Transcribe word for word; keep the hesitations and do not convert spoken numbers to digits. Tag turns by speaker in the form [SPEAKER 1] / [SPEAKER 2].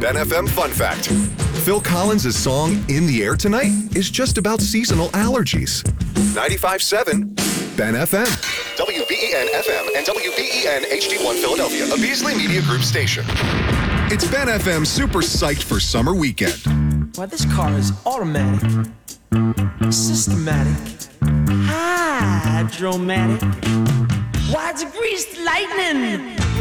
[SPEAKER 1] Ben F M Fun Fact. Phil Collins' song In the Air Tonight is just about seasonal allergies. ninety-five point seven Ben F M. W B E N F M and W B E N H D one Philadelphia, a Beasley Media Group station. It's Ben F M super psyched for summer weekend.
[SPEAKER 2] Why, this car is automatic, systematic, hydromatic. Why, it's greased lightning.